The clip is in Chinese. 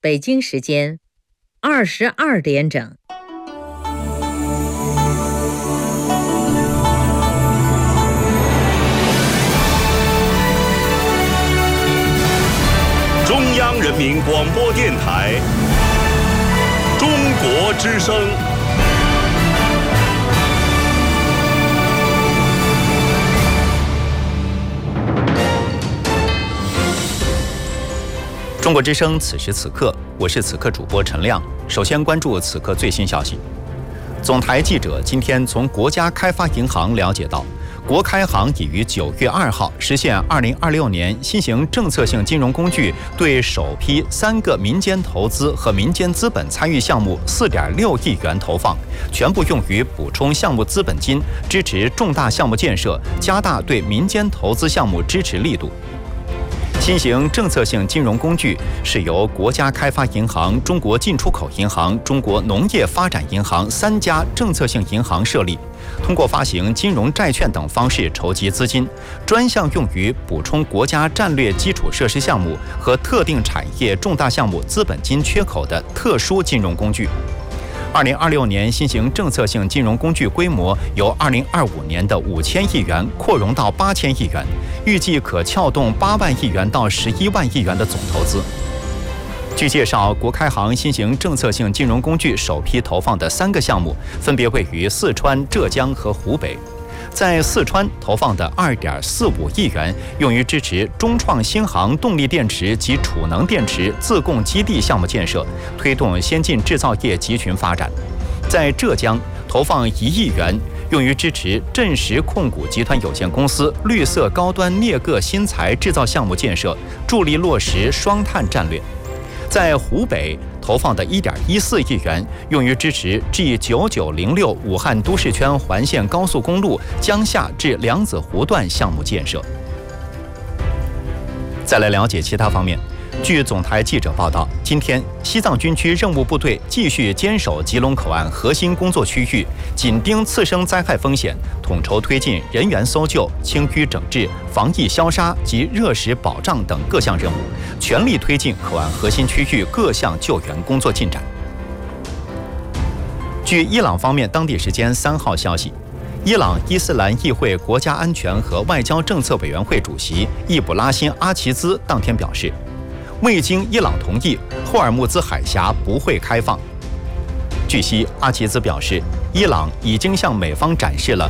北京时间22点整。 中央人民广播电台中国之声。 中国之声，此时此刻，我是此刻主播陈亮。首先关注此刻最新消息。总台记者今天从国家开发银行了解到，国开行已于9月2号实现2026年新型政策性金融工具对首批3个民间投资和民间资本参与项目4.6亿元投放，全部用于补充项目资本金，支持重大项目建设，加大对民间投资项目支持力度。新型政策性金融工具是由国家开发银行、中国进出口银行、中国农业发展银行3家政策性银行设立，通过发行金融债券等方式筹集资金，专项用于补充国家战略基础设施项目和特定产业重大项目资本金缺口的特殊金融工具。2026年新型政策性金融工具规模由2025年的5000亿元扩容到8000亿元，预计可撬动8万亿元到11万亿元的总投资。据介绍，国开行新型政策性金融工具首批投放的3个项目，分别位于四川、浙江和湖北。在四川投放的2.45亿元用于支持中创新航动力电池及储能电池自供基地项目建设，推动先进制造业集群发展。在浙江投放1亿元用于支持振实控股集团有限公司绿色高端镍铬新材制造项目建设，助力落实双碳战略。在湖北投放的1.14亿元用于支持 G9906 武汉都市圈环线高速公路江夏至梁子湖段项目建设。再来了解其他方面。据总台记者报道，今天西藏军区任务部队继续坚守吉隆口岸核心工作区域，紧盯次生灾害风险，统筹推进人员搜救、清淤整治、防疫消杀及热食保障等各项任务，全力推进口岸核心区域各项救援工作进展。据伊朗方面当地时间3号消息，伊朗伊斯兰议会国家安全和外交政策委员会主席易卜拉欣·阿齐兹当天表示，未经伊朗同意，霍尔木兹海峡不会开放。据悉，阿齐兹表示，伊朗已经向美方展示了